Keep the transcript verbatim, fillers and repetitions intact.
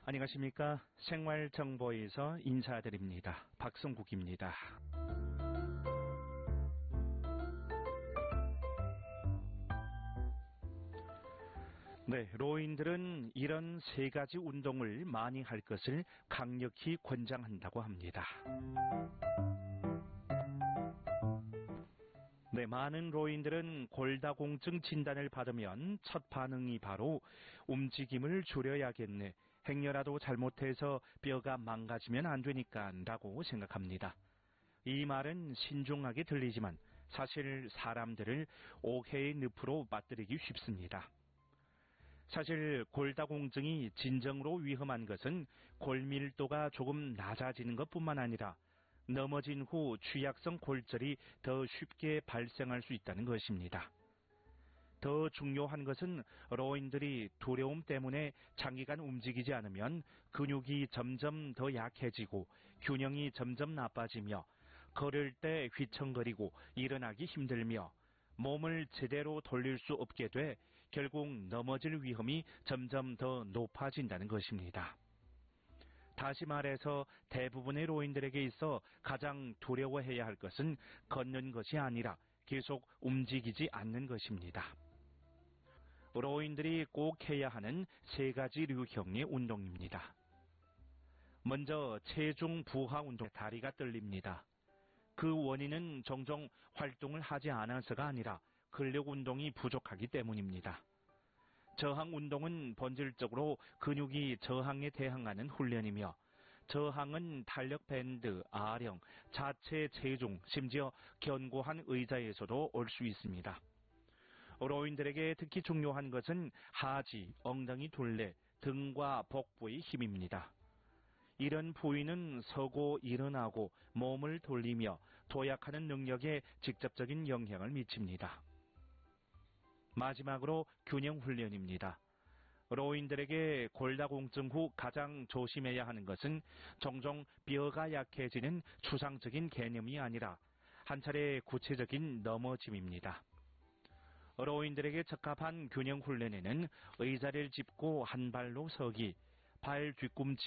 안녕하십니까. 생활정보에서 인사드립니다. 박성국입니다. 네, 로인들은 이런 세 가지 운동을 많이 할 것을 강력히 권장한다고 합니다. 네, 많은 로인들은 골다공증 진단을 받으면 첫 반응이 바로 움직임을 줄여야겠네, 행여라도 잘못해서 뼈가 망가지면 안 되니까 라고 생각합니다. 이 말은 신중하게 들리지만 사실 사람들을 오해의 늪으로 빠뜨리기 쉽습니다. 사실 골다공증이 진정으로 위험한 것은 골밀도가 조금 낮아지는 것뿐만 아니라 넘어진 후 취약성 골절이 더 쉽게 발생할 수 있다는 것입니다. 더 중요한 것은 로인들이 두려움 때문에 장기간 움직이지 않으면 근육이 점점 더 약해지고 균형이 점점 나빠지며 걸을 때 휘청거리고 일어나기 힘들며 몸을 제대로 돌릴 수 없게 돼 결국 넘어질 위험이 점점 더 높아진다는 것입니다. 다시 말해서 대부분의 로인들에게 있어 가장 두려워해야 할 것은 걷는 것이 아니라 계속 움직이지 않는 것입니다. 로인들이 꼭 해야 하는 세 가지 류형의 운동입니다. 먼저 체중 부하 운동, 다리가 떨립니다. 그 원인은 종종 활동을 하지 않아서가 아니라 근력 운동이 부족하기 때문입니다. 저항 운동은 본질적으로 근육이 저항에 대항하는 훈련이며 저항은 탄력 밴드, 아령, 자체 체중, 심지어 견고한 의자에서도 올 수 있습니다. 로인들에게 특히 중요한 것은 하지, 엉덩이 둘레, 등과 복부의 힘입니다. 이런 부위는 서고 일어나고 몸을 돌리며 도약하는 능력에 직접적인 영향을 미칩니다. 마지막으로 균형 훈련입니다. 로인들에게 골다공증 후 가장 조심해야 하는 것은 종종 뼈가 약해지는 추상적인 개념이 아니라 한 차례 구체적인 넘어짐입니다. 로인들에게 적합한 균형 훈련에는 의자를 짚고 한 발로 서기, 발 뒤꿈치